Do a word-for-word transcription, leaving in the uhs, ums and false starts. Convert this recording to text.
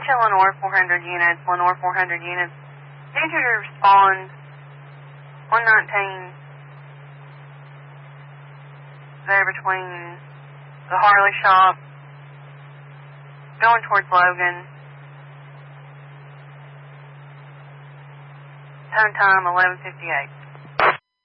to Lenore four hundred units, Lenore four hundred units. Need you to respond one nineteen there between the Harley shop going towards Logan. Tone time eleven fifty-eight.